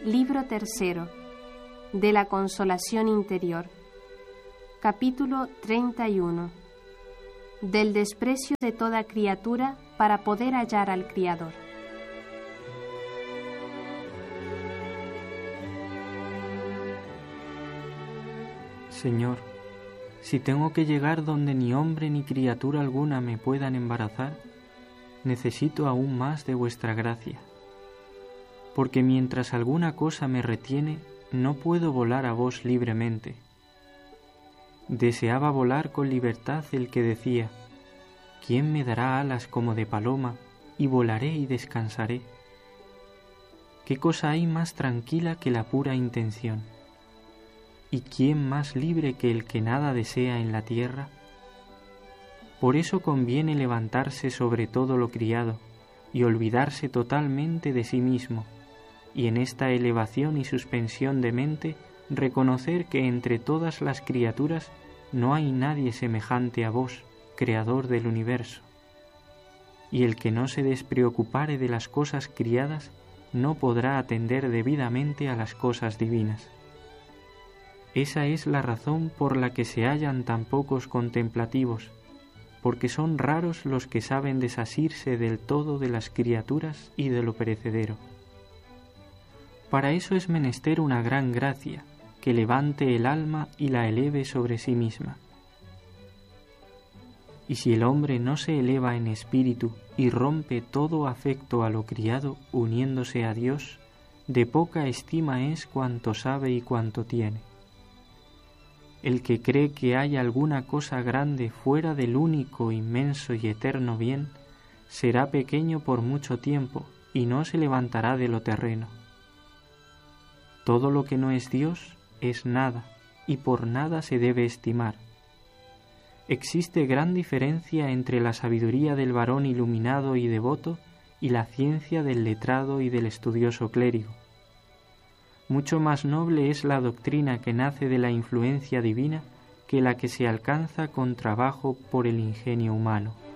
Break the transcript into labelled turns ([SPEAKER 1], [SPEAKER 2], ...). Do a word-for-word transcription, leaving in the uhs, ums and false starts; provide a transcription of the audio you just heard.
[SPEAKER 1] Libro tercero de la Consolación Interior. Capítulo treinta y uno. Del desprecio de toda criatura para poder hallar al Criador.
[SPEAKER 2] Señor, si tengo que llegar donde ni hombre ni criatura alguna me puedan embarazar, necesito aún más de vuestra gracia. Porque mientras alguna cosa me retiene, no puedo volar a vos libremente. Deseaba volar con libertad el que decía: ¿quién me dará alas como de paloma, y volaré y descansaré? ¿Qué cosa hay más tranquila que la pura intención? ¿Y quién más libre que el que nada desea en la tierra? Por eso conviene levantarse sobre todo lo criado y olvidarse totalmente de sí mismo, y en esta elevación y suspensión de mente reconocer que entre todas las criaturas no hay nadie semejante a vos, Creador del universo. Y el que no se despreocupare de las cosas criadas no podrá atender debidamente a las cosas divinas. Esa es la razón por la que se hallan tan pocos contemplativos, porque son raros los que saben desasirse del todo de las criaturas y de lo perecedero. Para eso es menester una gran gracia, que levante el alma y la eleve sobre sí misma. Y si el hombre no se eleva en espíritu y rompe todo afecto a lo criado uniéndose a Dios, de poca estima es cuanto sabe y cuanto tiene. El que cree que hay alguna cosa grande fuera del único, inmenso y eterno bien, será pequeño por mucho tiempo y no se levantará de lo terreno. Todo lo que no es Dios es nada, y por nada se debe estimar. Existe gran diferencia entre la sabiduría del varón iluminado y devoto y la ciencia del letrado y del estudioso clérigo. Mucho más noble es la doctrina que nace de la influencia divina que la que se alcanza con trabajo por el ingenio humano.